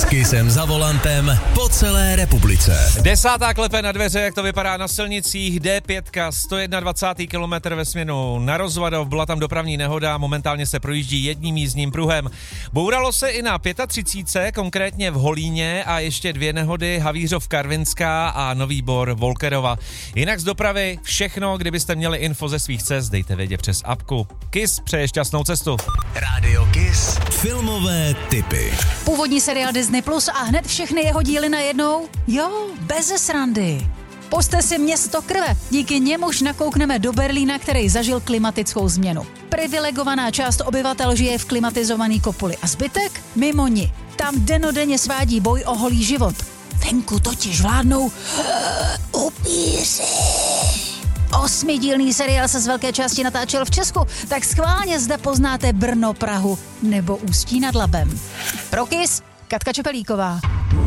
Kissem za volantem po celé republice. 10. klepe na dveře, jak to vypadá na silnicích. D5, 121. kilometr ve směnu na Rozvadov, byla tam dopravní nehoda, momentálně se projíždí jedním jízdním pruhem. Bouralo se i na 35, konkrétně v Holíně a ještě 2 nehody, Havířov Karvinská a Nový Bor Volkerova. Jinak z dopravy všechno, kdybyste měli info ze svých cest, dejte vědět přes apku. Kiss přeje šťastnou cestu. Rádio Kiss. Filmové tipy. Původní seriál Disney Plus a hned všechny jeho díly najednou? Jo, beze srandy. Pusťte si Město krve. Díky němuž nakoukneme do Berlína, který zažil klimatickou změnu. Privilegovaná část obyvatel žije v klimatizovaný kopuli a zbytek mimo ní. Tam dennodenně svádí boj o holý život. Venku totiž vládnou upíři. 8dílný seriál se z velké části natáčel v Česku, tak schválně zde poznáte Brno, Prahu nebo Ústí nad Labem. Pro Kiss, Katka Čepelíková.